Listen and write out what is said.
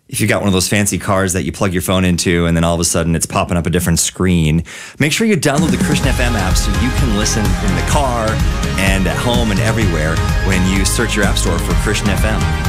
if you got one of those fancy cars that you plug your phone into and then all of a sudden it's popping up a different screen, make sure you download the Christian FM app so you can listen in the car and at home and everywhere when you search your app store for Christian FM.